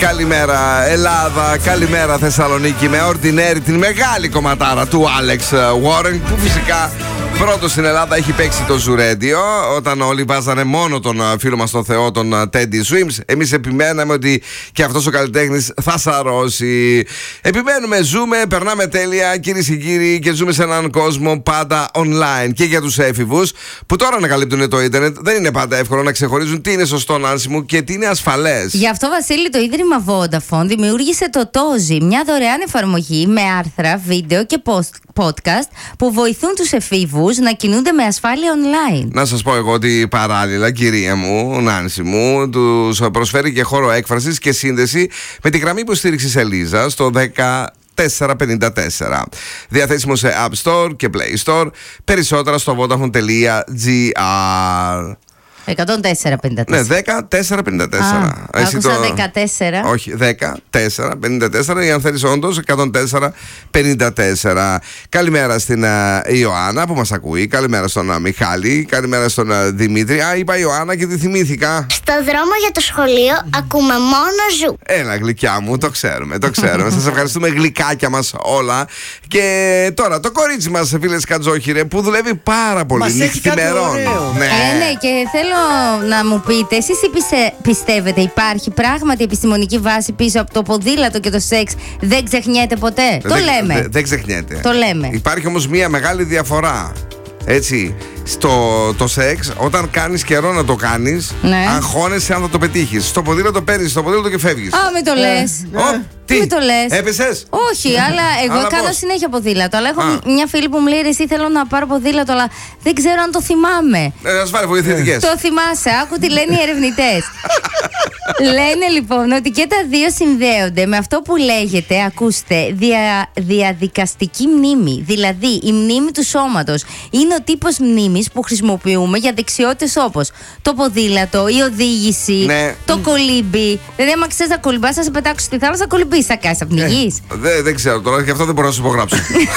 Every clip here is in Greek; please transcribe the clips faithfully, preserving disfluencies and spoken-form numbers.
Καλημέρα Ελλάδα, καλημέρα Θεσσαλονίκη με Ordinary, την μεγάλη κομματάρα του Alex Warren, που φυσικά πρώτος στην Ελλάδα έχει παίξει το Zoo Radio, όταν όλοι βάζανε μόνο τον φίλο μας τον Θεό, τον Teddy Swims. Εμείς επιμέναμε ότι και αυτός ο καλλιτέχνης θα σαρώσει. Επιμένουμε, ζούμε, περνάμε τέλεια κυρίες και κύριοι, και ζούμε σε έναν κόσμο πάντα online. Και για τους έφηβους που τώρα ανακαλύπτουν το ίντερνετ, δεν είναι πάντα εύκολο να ξεχωρίζουν τι είναι σωστό νάνσιμο και τι είναι ασφαλές. Γι' αυτό, Βασίλη, το Ίδρυμα Vodafone δημιούργησε το Tozi, μια δωρεάν εφαρμογή με άρθρα, βίντεο και post, podcast που βοηθούν τους εφήβους να κινούνται με ασφάλεια online. Να σας πω εγώ ότι παράλληλα, κυρία μου, Νάνση μου, τους προσφέρει και χώρο έκφρασης και σύνδεση με τη γραμμή υποστήριξης Ελίζα στο δέκα τέσσερα πενήντα τέσσερα. Διαθέσιμο σε App Store και Play Store. Περισσότερα στο vodafone τελεία gr. εκατόν τέσσερα πενήντα τέσσερα. Ναι, δέκα τέσσερα πενήντα τέσσερα. Α, άκουσα το... δεκατέσσερα. Όχι, δέκα τέσσερα πενήντα τέσσερα, ή αν θέλεις όντως εκατόν τέσσερα πενήντα τέσσερα. Καλημέρα στην uh, Ιωάννα που μας ακούει. Καλημέρα στον uh, Μιχάλη. Καλημέρα στον uh, Δημήτρη. Α, είπα Ιωάννα και τη θυμήθηκα. Στο δρόμο για το σχολείο ακούμε μόνο Ζου. Έλα, γλυκιά μου, το ξέρουμε, το ξέρουμε. Σας ευχαριστούμε, γλυκάκια μας όλα. Και τώρα το κορίτσι μας, φίλες Κατζόχυρε, που δουλεύει πάρα πολύ νυχθημερών. Ναι. Ε, ναι, και θέλω να μου πείτε, εσείς πιστε, πιστεύετε υπάρχει πράγματι επιστημονική βάση πίσω από το ποδήλατο και το σεξ δεν ξεχνιέται ποτέ? Δε, το λέμε. Δεν δε ξεχνιέται. Το λέμε. Υπάρχει όμως μια μεγάλη διαφορά. Έτσι, στο το σεξ, όταν κάνεις καιρό να το κάνεις, ναι, αγχώνεσαι αν θα το πετύχεις. Στο ποδήλατο παίρνεις το ποδήλατο και φεύγεις. Α, μην το λες. Ναι. Τι, μην το λες. Έπεσες? Όχι, αλλά εγώ αλλά κάνω πώς? συνέχεια ποδήλατο. Αλλά έχω Α. μια φίλη που μου λέει: εσύ θέλω να πάρω ποδήλατο, αλλά δεν ξέρω αν το θυμάμαι. Ε, ας βάλει βοηθητικές. Το θυμάσαι, άκου τι λένε οι ερευνητές. Λένε λοιπόν ότι και τα δύο συνδέονται με αυτό που λέγεται, ακούστε, δια, διαδικαστική μνήμη. Δηλαδή, η μνήμη του σώματος είναι ο τύπος μνήμης που χρησιμοποιούμε για δεξιότητες όπως το ποδήλατο, η οδήγηση, ναι, το κολύμπι. Δηλαδή, άμα ξέρεις να κολυμπάς, θα σε πετάξω στη θάλασσα, κολυμπείς, θα κάνεις, θα πνιγείς. Ε, δεν, δεν ξέρω τώρα, και αυτό δεν μπορώ να σου υπογράψω.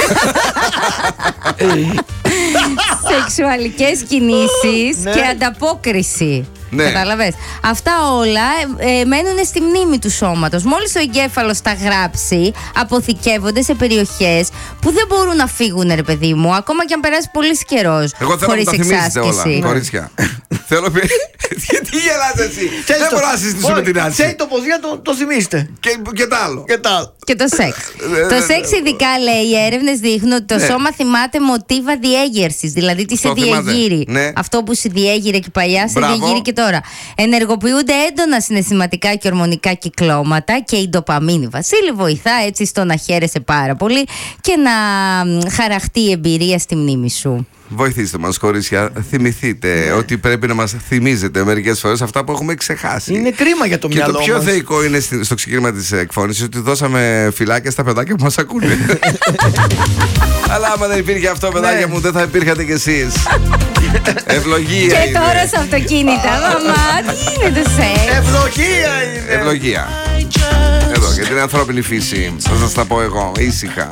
Σεξουαλικές κινήσεις ναι, και ανταπόκριση. Ναι. Κατάλαβες. Αυτά όλα ε, ε, μένουν στη μνήμη του σώματος. Μόλις ο εγκέφαλος τα γράψει, αποθηκεύονται σε περιοχές που δεν μπορούν να φύγουν, ρε παιδί μου, ακόμα και αν περάσει πολύ καιρός. Εγώ θέλω να τα θυμίζετε όλα, κορίτσια. Θέλω. Γιατί γελάς εσύ? Δεν μπορώ να συζητήσουμε την άση. Ξέρει το ποδήλατο, το θυμίστε. Και τα άλλο. Και το σεξ. Το σεξ, ειδικά, λέει, οι έρευνες δείχνουν ότι το σώμα θυμάται μοτίβα διέγερσης. Δηλαδή τι σε διεγείρει. Αυτό που σε διέγειρε και παλιά, σε διεγείρει και τώρα. Ενεργοποιούνται έντονα συναισθηματικά και ορμονικά κυκλώματα και η ντοπαμίνη, Βασίλη, βοηθά έτσι στο να χαίρεσαι πάρα πολύ και να χαραχτεί η εμπειρία στη μνήμη σου. Βοηθήστε μας, κορίτσια. Θυμηθείτε ότι πρέπει να μας θυμίζετε μερικές φορές αυτά που έχουμε ξεχάσει. Είναι κρίμα για το και μυαλό μας. Και το πιο θεϊκό είναι στο ξεκίνημα της εκφώνησης ότι δώσαμε φυλάκια στα παιδάκια που μας ακούνε. Αλλά άμα δεν υπήρχε αυτό, παιδάκια μου, δεν θα υπήρχατε κι εσείς. Ευλογία και είναι. τώρα σε αυτοκίνητα, μαμά, τι είναι το σεξ? Ευλογία είναι. Ευλογία. Εδώ, για την ανθρώπινη φύση. Θα σας τα πω εγώ, ήσυχα.